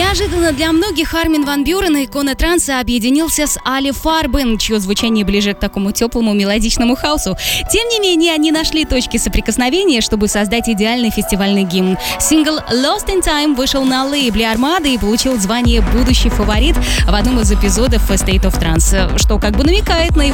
Неожиданно для многих Армин ван Бюрен, икона транса, объединился с Али Фарбен, чье звучание ближе к такому теплому мелодичному хаусу. Тем не менее, они нашли точки соприкосновения, чтобы создать идеальный фестивальный гимн. Сингл «Lost in Time» вышел на лейбле Армады и получил звание «Будущий фаворит» в одном из эпизодов «State of Trance», что как бы намекает на